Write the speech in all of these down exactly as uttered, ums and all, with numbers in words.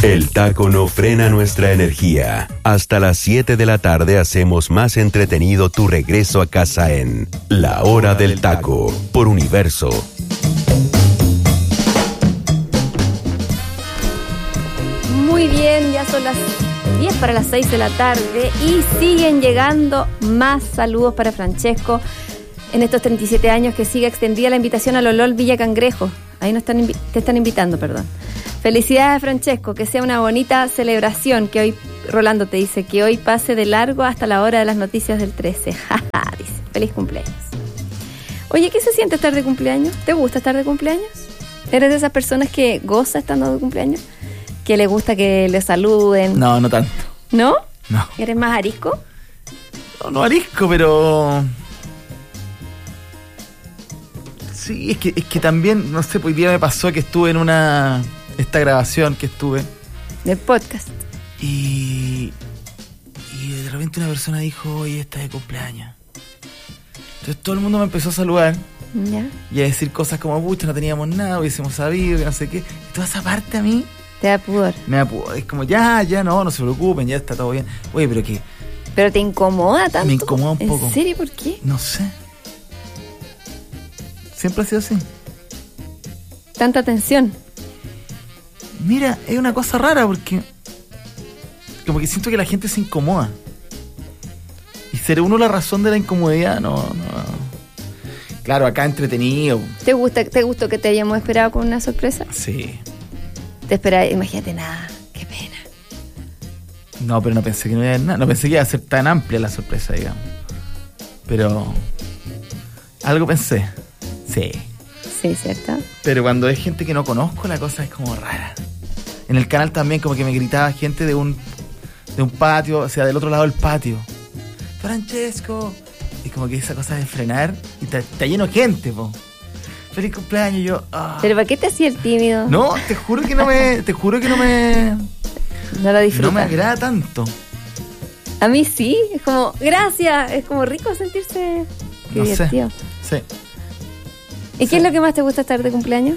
El taco no frena nuestra energía. Hasta las siete de la tarde hacemos más entretenido tu regreso a casa en La Hora del Taco, por Universo. Muy bien, ya son las diez para las seis de la tarde y siguen llegando más saludos para Francesco en estos treinta y siete años que sigue extendida la invitación a Lolol Villa Cangrejo. Ahí no están invi- te están invitando, perdón. Felicidades, Francesco, que sea una bonita celebración, que hoy, Rolando te dice, que hoy pase de largo hasta la hora de las noticias del trece. Jaja, dice, feliz cumpleaños. Oye, ¿qué se siente estar de cumpleaños? ¿Te gusta estar de cumpleaños? ¿Eres de esas personas que goza estando de cumpleaños? ¿Que le gusta que le saluden? No, no tanto. ¿No? No. ¿Eres más arisco? No, no arisco, pero... Sí, es que, es que también, no sé, hoy día me pasó que estuve en una... esta grabación que estuve. Del podcast. Y... Y de repente una persona dijo, oye, está de cumpleaños. Entonces todo el mundo me empezó a saludar. ¿Ya? Y a decir cosas como, pucha, no teníamos nada, hubiésemos sabido, que no sé qué. Y toda esa parte a mí... Te da pudor. Me da pudor. Es como, ya, ya, no, no se preocupen, ya está todo bien. Oye, pero que... ¿Pero te incomoda tanto? Me incomoda un poco. ¿En serio? ¿Por qué? No sé. Siempre ha sido así. Tanta tensión. Mira, es una cosa rara porque... como que siento que la gente se incomoda. Y ser uno la razón de la incomodidad, no, no. Claro, acá entretenido. ¿Te gusta, te gustó que te hayamos esperado con una sorpresa? Sí. Te esperaba, imagínate, nada, qué pena. No, pero no pensé que no iba a haber nada. No pensé que iba a ser tan amplia la sorpresa, digamos. Pero... algo pensé. Sí. Sí, ¿cierto? Pero cuando es gente que no conozco, la cosa es como rara. En el canal también como que me gritaba gente de un de un patio, o sea, del otro lado del patio. Francesco. Y como que esa cosa de frenar y está, está lleno de gente, po. Feliz cumpleaños, y yo... Oh. ¿Pero para qué te hacía el tímido? No, te juro que no me... te juro que no me... No lo disfrutas. No me agrada tanto. A mí sí, es como, gracias, es como rico sentirse qué No divertido. sé. Sí. ¿Y sí. qué es lo que más te gusta estar de cumpleaños?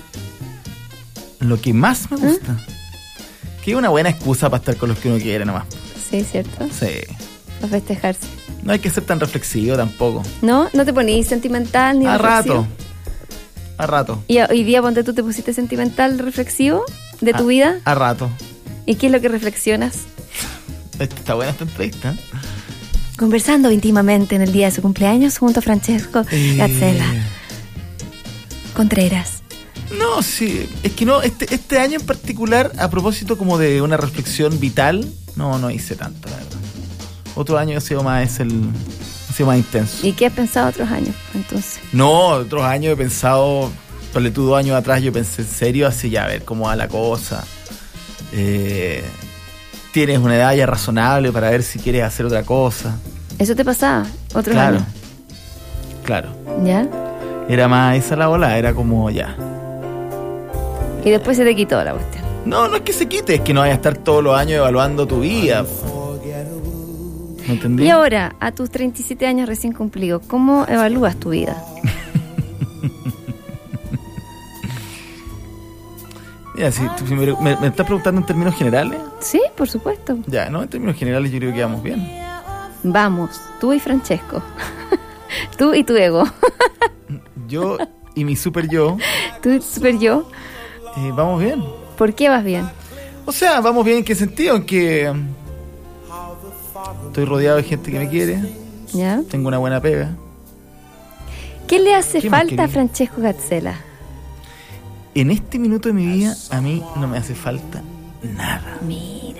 Lo que más me gusta... ¿Mm? Que es una buena excusa para estar con los que uno quiere nomás. Sí, ¿cierto? Sí. Para festejarse. No hay que ser tan reflexivo tampoco. ¿No? ¿No te ponís sentimental ni A reflexivo? rato. A rato. ¿Y hoy día, ponte tú, te pusiste sentimental, reflexivo de tu a, vida? A rato. ¿Y qué es lo que reflexionas? Está buena esta entrevista. Conversando íntimamente en el día de su cumpleaños junto a Francesco eh... Gazzella Contreras. No, sí. Es que no, este, este año en particular, a propósito como de una reflexión vital, no, no hice tanto, la verdad. Otro año ha sido más, es el, ha sido más intenso. ¿Y qué has pensado otros años, entonces? No, otros años he pensado, ponle tú dos años atrás, yo pensé en serio, así ya, a ver cómo va la cosa. Eh, tienes una edad ya razonable para ver si quieres hacer otra cosa. ¿Eso te pasaba otros claro, años? Claro. ¿Ya? Era más esa la bola, era como ya. Y después se te quitó la cuestión. No, no es que se quite, es que no vayas a estar todos los años evaluando tu vida. ¿Me entendí? Y ahora, a tus treinta y siete años recién cumplidos, ¿cómo evalúas tu vida? Mira, si, si me, me, me estás preguntando en términos generales. Sí, por supuesto. Ya, no, en términos generales yo creo que vamos bien. Vamos, tú y Francesco. Tú y tu ego. Yo y mi super yo. Tú y tu super yo. Eh, vamos bien. ¿Por qué vas bien? O sea, vamos bien en qué sentido, en que estoy rodeado de gente que me quiere. ¿Ya? Tengo una buena pega. ¿Qué le hace ¿Qué falta a Francesco Gazzella? En este minuto de mi vida, a mí no me hace falta nada. Mira.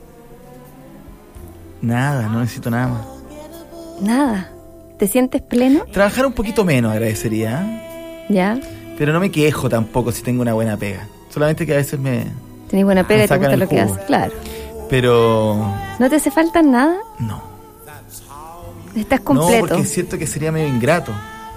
Nada, no necesito nada más. Nada. ¿Te sientes pleno? Trabajar un poquito menos agradecería, ¿eh? ¿Ya? Pero no me quejo tampoco si tengo una buena pega. Solamente que a veces me... Tenés buena pega y te gusta lo que jugo. haces, claro. Pero... ¿No te hace falta nada? No. Estás completo. No, porque siento que sería medio ingrato.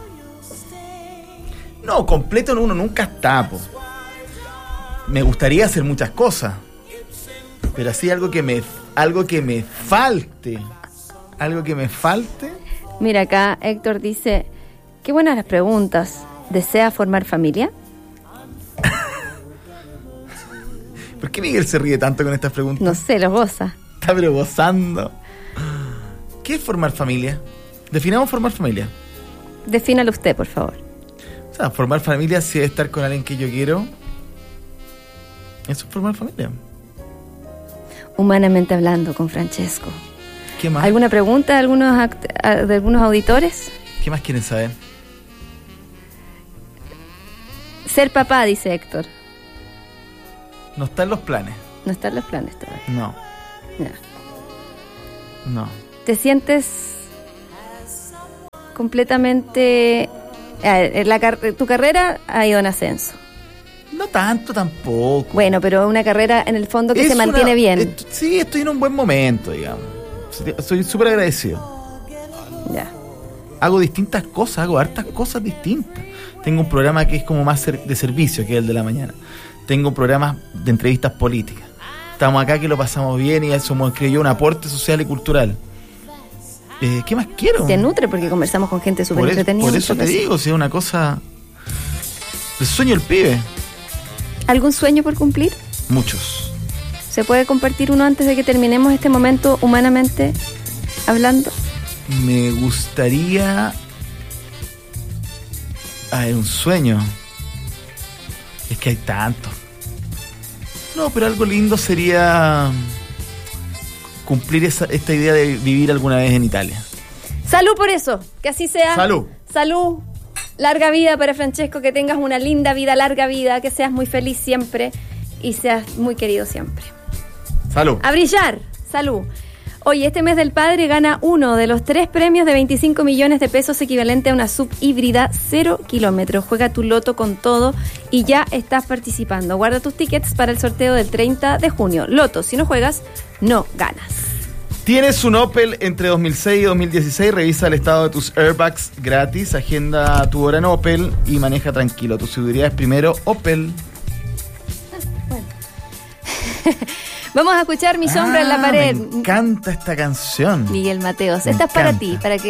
No, completo uno nunca está, po. Me gustaría hacer muchas cosas. Pero así algo que me... Algo que me falte. Algo que me falte. Mira, acá Héctor dice... Qué buenas las preguntas. ¿Desea formar familia? ¿Por qué Miguel se ríe tanto con estas preguntas? No sé, los goza. Está pero gozando. ¿Qué es formar familia? Definamos formar familia. Defínalo usted, por favor. O sea, formar familia si es estar con alguien que yo quiero. Eso es formar familia. Humanamente hablando, con Francesco. ¿Qué más? ¿Alguna pregunta de algunos, act- de algunos auditores? ¿Qué más quieren saber? Ser papá, dice Héctor. No están los planes. No están los planes todavía. No, No. no. ¿Te sientes completamente... eh, la car- tu carrera ha ido en ascenso. No tanto tampoco. Bueno, pero una carrera en el fondo que Es se mantiene una- bien. est- sí, estoy en un buen momento, digamos. Soy súper agradecido. Ya. Hago distintas cosas, hago hartas cosas distintas. Tengo un programa que es como más ser- de servicio, que es el de la mañana. Tengo un programa de entrevistas políticas. Estamos acá que lo pasamos bien y somos, creo yo, un aporte social y cultural. Eh, ¿Qué más quiero? Te nutre porque conversamos con gente súper Por eso, entretenida. por eso te digo, si es una cosa... El sueño del pibe. ¿Algún sueño por cumplir? Muchos. ¿Se puede compartir uno antes de que terminemos este momento humanamente hablando? Me gustaría... Ah, es un sueño. Es que hay tanto. No, pero algo lindo sería cumplir esa, esta idea de vivir alguna vez en Italia. Salud por eso, que así sea. Salud. Salud. Larga vida para Francesco, que tengas una linda vida, larga vida, que seas muy feliz siempre y seas muy querido siempre. Salud. A brillar. Salud. Oye, este mes del padre gana uno de los tres premios de veinticinco millones de pesos equivalente a una sub híbrida cero kilómetros. Juega tu loto con todo y ya estás participando. Guarda tus tickets para el sorteo del treinta de junio. Loto, si no juegas, no ganas. ¿Tienes un Opel entre dos mil seis y dos mil dieciséis? Revisa el estado de tus airbags gratis, agenda tu hora en Opel y maneja tranquilo. Tu seguridad es primero, Opel. Bueno. Vamos a escuchar Mi sombra Ah, en la pared. Me encanta esta canción. Miguel Mateos. Me Esta es para encanta. ti, para que